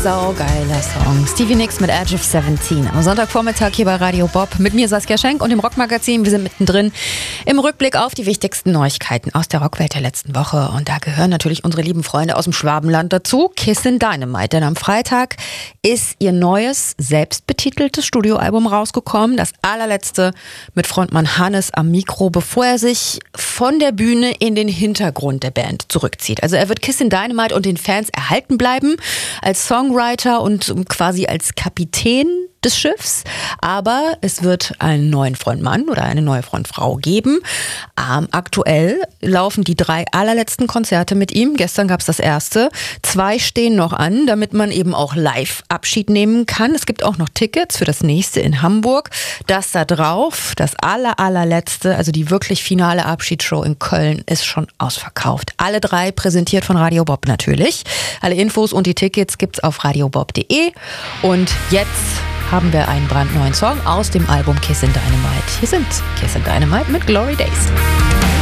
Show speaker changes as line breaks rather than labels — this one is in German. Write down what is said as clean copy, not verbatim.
Saugeiler Song. Stevie Nicks mit Edge of 17. Am Sonntagvormittag hier bei Radio Bob. Mit mir Saskia Schenk und dem Rockmagazin. Wir sind mittendrin im Rückblick auf die wichtigsten Neuigkeiten aus der Rockwelt der letzten Woche. Und da gehören natürlich unsere lieben Freunde aus dem Schwabenland dazu. Kissin' Dynamite. Denn am Freitag ist ihr neues, selbstbetiteltes Studioalbum rausgekommen. Das allerletzte mit Frontmann Hannes am Mikro, bevor er sich von der Bühne in den Hintergrund der Band zurückzieht. Also er wird Kissin' Dynamite und den Fans erhalten bleiben als Songwriter und quasi als Kapitän des Schiffs, aber es wird einen neuen Frontmann oder eine neue Frontfrau geben. Aktuell laufen die 3 allerletzten Konzerte mit ihm. Gestern gab es das erste. 2 stehen noch an, damit man eben auch live Abschied nehmen kann. Es gibt auch noch Tickets für das nächste in Hamburg. Das da drauf, das allerletzte, also die wirklich finale Abschiedsshow in Köln ist schon ausverkauft. Alle 3 präsentiert von Radio Bob natürlich. Alle Infos und die Tickets gibt's auf radiobob.de. Und jetzt haben wir einen brandneuen Song aus dem Album Kissin' Dynamite. Hier sind Kissin' Dynamite mit Glory Days.